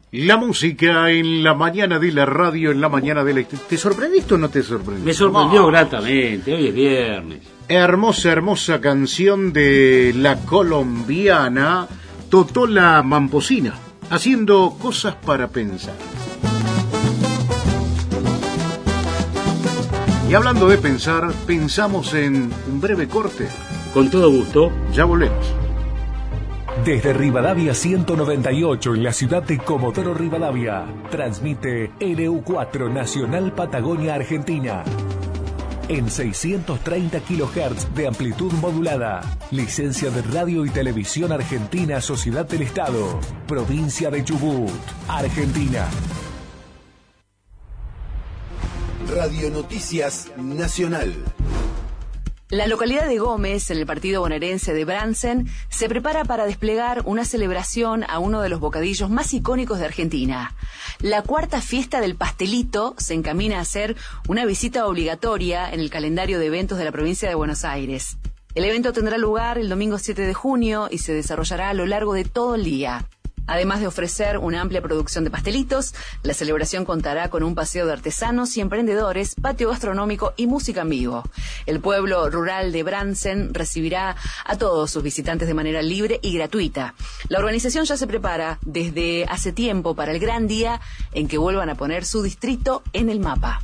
La música en la mañana de la radio, en la mañana de la... ¿Te sorprendiste o no te sorprendió? Me sorprendió gratamente, hoy es viernes. Hermosa, hermosa canción de la colombiana Totola Mamposina, haciendo cosas para pensar. Y hablando de pensar, pensamos en un breve corte. Con todo gusto. Ya volvemos. Desde Rivadavia 198 en la ciudad de Comodoro Rivadavia, transmite LU4 Nacional Patagonia Argentina. En 630 kHz de amplitud modulada. Licencia de Radio y Televisión Argentina, Sociedad del Estado. Provincia de Chubut, Argentina. Radio Noticias Nacional. La localidad de Gómez, en el partido bonaerense de Brandsen, se prepara para desplegar una celebración a uno de los bocadillos más icónicos de Argentina. La cuarta fiesta del pastelito se encamina a ser una visita obligatoria en el calendario de eventos de la provincia de Buenos Aires. El evento tendrá lugar el domingo 7 de junio y se desarrollará a lo largo de todo el día. Además de ofrecer una amplia producción de pastelitos, la celebración contará con un paseo de artesanos y emprendedores, patio gastronómico y música en vivo. El pueblo rural de Brandsen recibirá a todos sus visitantes de manera libre y gratuita. La organización ya se prepara desde hace tiempo para el gran día en que vuelvan a poner su distrito en el mapa.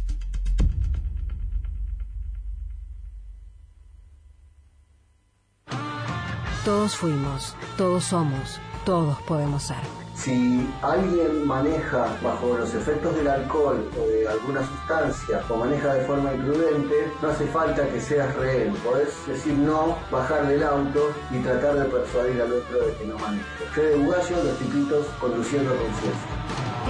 Todos fuimos, todos somos, todos podemos ser. Si alguien maneja bajo los efectos del alcohol o de alguna sustancia o maneja de forma imprudente, no hace falta que seas rehén. Podés decir no, bajar del auto y tratar de persuadir al otro de que no maneje. Fede Bugallo, Los Tipitos, conduciendo conciencia.